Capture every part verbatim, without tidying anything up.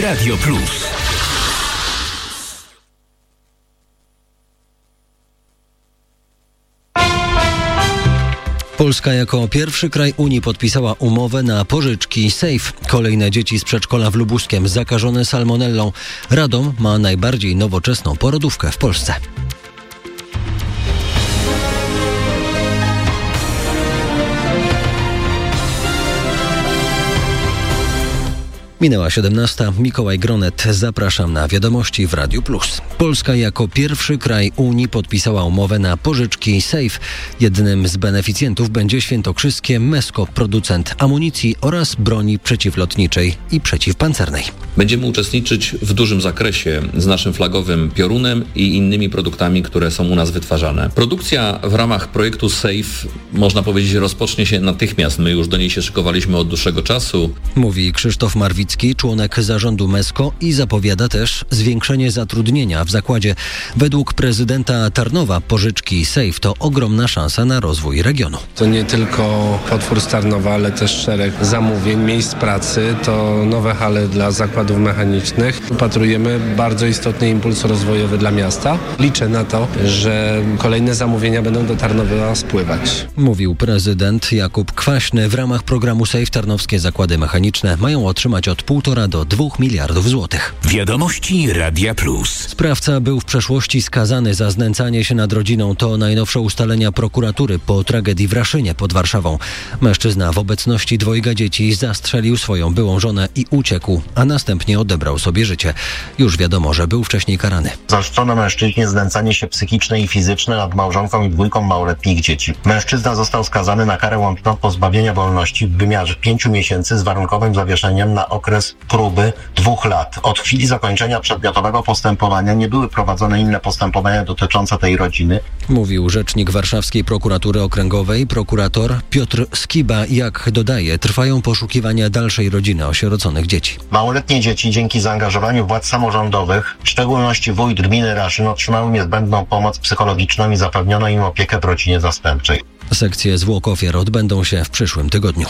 Radio Plus. Polska jako pierwszy kraj Unii podpisała umowę na pożyczki Safe. Kolejne dzieci z przedszkola w Lubuskiem zakażone salmonellą. Radom ma najbardziej nowoczesną porodówkę w Polsce. Minęła siedemnasta. Mikołaj Gronet. Zapraszam na wiadomości w Radiu Plus. Polska jako pierwszy kraj Unii podpisała umowę na pożyczki Safe. Jednym z beneficjentów będzie świętokrzyskie Mesko, producent amunicji oraz broni przeciwlotniczej i przeciwpancernej. Będziemy uczestniczyć w dużym zakresie z naszym flagowym piorunem i innymi produktami, które są u nas wytwarzane. Produkcja w ramach projektu Safe, można powiedzieć, rozpocznie się natychmiast. My już do niej się szykowaliśmy od dłuższego czasu. Mówi Krzysztof Marwicki, członek zarządu Mesko, i zapowiada też zwiększenie zatrudnienia w zakładzie. Według prezydenta Tarnowa pożyczki Safe to ogromna szansa na rozwój regionu. To nie tylko potwór z Tarnowa, ale też szereg zamówień, miejsc pracy, to nowe hale dla zakładów mechanicznych. Upatrujemy bardzo istotny impuls rozwojowy dla miasta. Liczę na to, że kolejne zamówienia będą do Tarnowa spływać. Mówił prezydent Jakub Kwaśny. W ramach programu Safe tarnowskie zakłady mechaniczne mają otrzymać od półtora do dwóch miliardów złotych. Wiadomości Radia Plus. Sprawca był w przeszłości skazany za znęcanie się nad rodziną. To najnowsze ustalenia prokuratury po tragedii w Raszynie pod Warszawą. Mężczyzna w obecności dwojga dzieci zastrzelił swoją byłą żonę i uciekł, a następnie odebrał sobie życie. Już wiadomo, że był wcześniej karany. Zarzucono mężczyźnie znęcanie się psychiczne i fizyczne nad małżonką i dwójką małoletnich dzieci. Mężczyzna został skazany na karę łączną pozbawienia wolności w wymiarze pięciu miesięcy z warunkowym zawieszeniem na okres próby dwóch lat. Od chwili zakończenia przedmiotowego postępowania nie były prowadzone inne postępowania dotyczące tej rodziny. Mówił rzecznik Warszawskiej Prokuratury Okręgowej, prokurator Piotr Skiba. Jak dodaje, trwają poszukiwania dalszej rodziny osieroconych dzieci. Małoletnie dzieci dzięki zaangażowaniu władz samorządowych, w szczególności wójt gminy Raszyn, otrzymały niezbędną pomoc psychologiczną i zapewniono im opiekę w rodzinie zastępczej. Sekcje zwłok ofiar odbędą się w przyszłym tygodniu.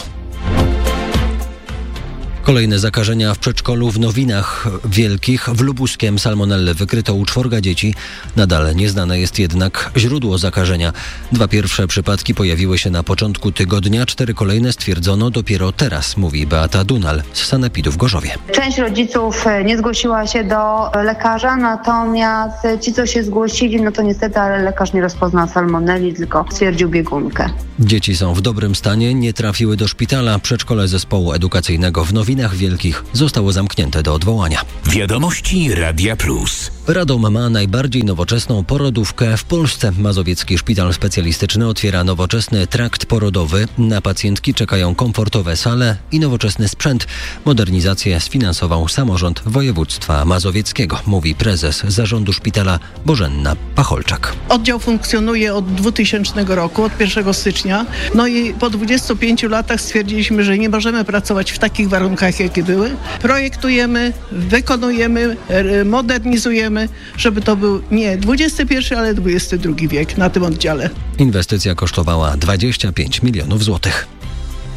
Kolejne zakażenia w przedszkolu w Nowinach Wielkich. W Lubuskiem salmonellę wykryto u czworga dzieci. Nadal nieznane jest jednak źródło zakażenia. Dwa pierwsze przypadki pojawiły się na początku tygodnia, cztery kolejne stwierdzono dopiero teraz, mówi Beata Dunal z sanepidu w Gorzowie. Część rodziców nie zgłosiła się do lekarza, natomiast ci, co się zgłosili, no to niestety ale lekarz nie rozpoznał salmonelli, tylko stwierdził biegunkę. Dzieci są w dobrym stanie, nie trafiły do szpitala. Przedszkole zespołu edukacyjnego w Nowinach Wielkich zostało zamknięte do odwołania. Wiadomości Radia Plus. Radom ma najbardziej nowoczesną porodówkę w Polsce. Mazowiecki Szpital Specjalistyczny otwiera nowoczesny trakt porodowy. Na pacjentki czekają komfortowe sale i nowoczesny sprzęt. Modernizację sfinansował samorząd województwa mazowieckiego, mówi prezes zarządu szpitala Bożenna Pacholczak. Oddział funkcjonuje od dwutysięcznego roku, od pierwszego stycznia. No i po dwudziestu pięciu latach stwierdziliśmy, że nie możemy pracować w takich warunkach, jakie były. Projektujemy, wykonujemy, modernizujemy, żeby to był nie dwudziesty pierwszy, ale dwudziesty drugi wiek na tym oddziale. Inwestycja kosztowała dwadzieścia pięć milionów złotych.